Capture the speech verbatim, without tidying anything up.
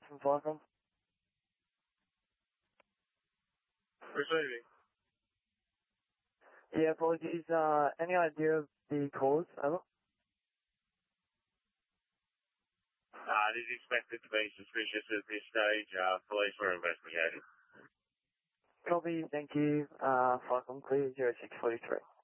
from Falcon. Receiving. Yeah, apologies. Uh, any idea of the cause? Over. Uh, it is expected to be suspicious at this stage. Uh, police were investigating. Copy, thank you. Uh, Falcon clear zero six four three.